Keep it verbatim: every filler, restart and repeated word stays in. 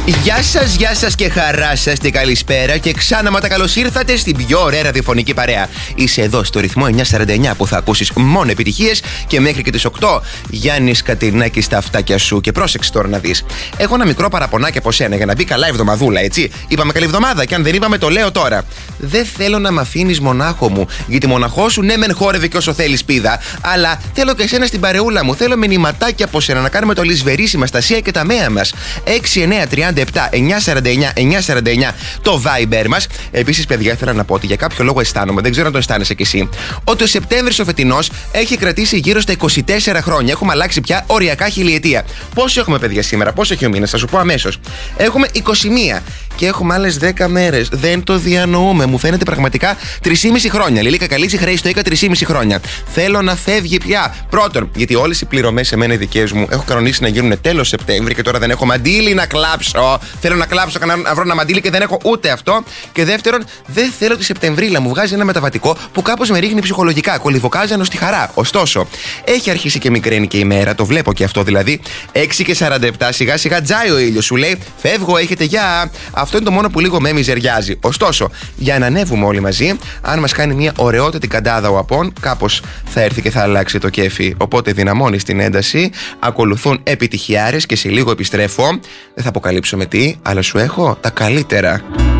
Γεια σας, γεια σας και χαρά σας και καλησπέρα και ξανά καλώς ήρθατε στην πιο ωραία ραδιοφωνική παρέα. Είσαι εδώ στο ρυθμό εννιακόσια σαράντα εννιά που θα ακούσεις μόνο επιτυχίες και μέχρι και τις οκτώ Γιάννης Κατρινάκης στα αυτάκια σου. Και πρόσεξε τώρα να δεις. Έχω ένα μικρό παραπονάκι από σένα για να μπει καλά εβδομαδούλα, έτσι. Είπαμε καλή εβδομάδα και αν δεν είπαμε το λέω τώρα. Δεν θέλω να μ' αφήνεις μονάχο μου, γιατί μοναχό σου ναι μεν χόρευε και όσο θέλεις πίδα, αλλά θέλω και εσένα στην παρεούλα μου. Θέλω μηνυματάκια από σένα να κάνουμε το λησβερίσιμα στα Ασία και τα Μέα μας. έξι εννιά τρία επτά εννιακόσια σαράντα εννιά εννιακόσια σαράντα εννιά το Viber μας. Επίσης, παιδιά, ήθελα να πω ότι για κάποιο λόγο αισθάνομαι, δεν ξέρω αν το αισθάνεσαι κι εσύ, ότι ο Σεπτέμβρης ο φετινός έχει κρατήσει γύρω στα είκοσι τέσσερα χρόνια. Έχουμε αλλάξει πια οριακά χιλιετία. Πόσο έχουμε, παιδιά, σήμερα, πόσο έχει ο μήνας, θα σου πω αμέσως. Έχουμε είκοσι μία και έχουμε άλλες δέκα μέρες. Δεν το διανοούμε. Μου φαίνεται πραγματικά τρία και μισό χρόνια. Λιλή Κακαλίτση χρέη στο ΙΚΑ τρία και μισό χρόνια. Θέλω να φεύγει πια. Πρώτον, γιατί όλες οι πληρωμές σε μένα οι δικές μου έχω κανονίσει να γίνουν τέλος Σεπτέμβρη και τώρα δεν έχω μαντίλι να κλάψω. Θέλω να κλάψω, να βρω ένα μαντίλι και δεν έχω ούτε αυτό. Και δεύτερον, δεν θέλω τη Σεπτεμβρίλα μου βγάζει ένα μεταβατικό που κάπως με ρίχνει ψυχολογικά. Κολυβοκάζανο στη χαρά. Ωστόσο, έχει αρχίσει και μικραίνει και η μέρα, το βλέπω και αυτό δηλαδή. έξι και σαράντα επτά σιγά σιγά τζάει ο ήλιος, σου λέει φεύγω, έχετε γεια. Αυτό είναι το μόνο που λίγο με μιζεριάζει. Ωστόσο, για να ανέβουμε όλοι μαζί, αν μας κάνει μια ωραιότατη καντάδα ο Απών, κάπως θα έρθει και θα αλλάξει το κέφι. Οπότε δυναμώνει την ένταση, ακολουθούν επιτυχιάρες και σε λίγο επιστρέφω. Δεν θα αποκαλύψω με τι, αλλά σου έχω τα καλύτερα.